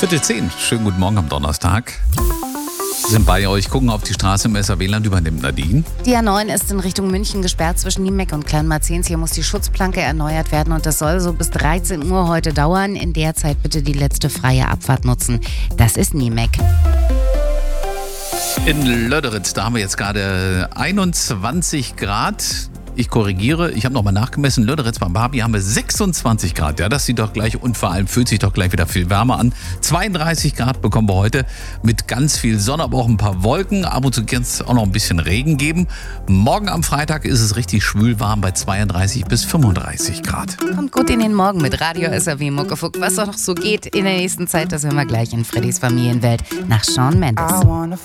9:45. Schönen guten Morgen am Donnerstag. Sind bei euch, gucken auf die Straße im SAW-Land, übernimmt Nadine. Die A9 ist in Richtung München gesperrt zwischen Niemeck und Kleinmarzens. Hier muss die Schutzplanke erneuert werden und das soll so bis 13 Uhr heute dauern. In der Zeit bitte die letzte freie Abfahrt nutzen. Das ist Niemeck. In Löderitz, da haben wir jetzt gerade 21 Grad. Ich korrigiere, ich habe nochmal nachgemessen, Löderitz beim Barbie haben wir 26 Grad. Ja, das sieht doch gleich und vor allem fühlt sich doch gleich wieder viel wärmer an. 32 Grad bekommen wir heute mit ganz viel Sonne, aber auch ein paar Wolken. Ab und zu kann es auch noch ein bisschen Regen geben. Morgen am Freitag ist es richtig schwül warm bei 32 bis 35 Grad. Kommt gut in den Morgen mit Radio SAW Muckefuck. Was auch noch so geht in der nächsten Zeit, das hören wir gleich in Freddys Familienwelt nach Shawn Mendes.